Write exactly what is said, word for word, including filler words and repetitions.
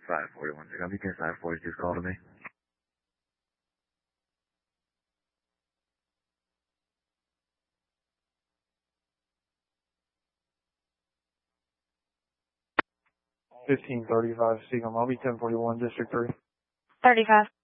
five forty-one. So copy, ten five forty, just call to me. fifteen thirty-five, Seagram. I'll be ten forty-one, District three. thirty-five.